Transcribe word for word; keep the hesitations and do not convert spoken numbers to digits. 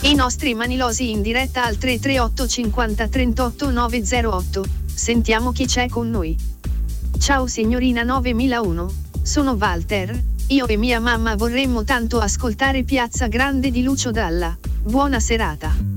I nostri manilosi in diretta al tre tre otto cinquanta trentotto nove zero otto. Sentiamo chi c'è con noi. Ciao signorina novemilauno, sono Walter. Io e mia mamma vorremmo tanto ascoltare Piazza Grande di Lucio Dalla. Buona serata.